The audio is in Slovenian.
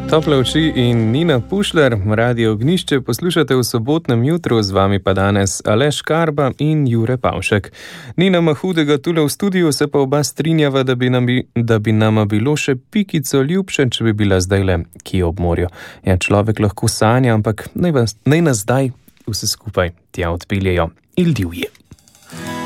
Tople oči in Nina Pušler, Radio Ognjišče, poslušate v sobotnem jutru, z vami pa danes Aleš Karba in Jure Pavšek. Ni nama hudega tule v studiu, se pa oba strinjava, da bi nama bilo še pikico ljubše, če bi bila zdajle kje ob morju. Ja, človek lahko sanja, ampak naj nas zdaj vse skupaj tja odpeljejo. Il divje.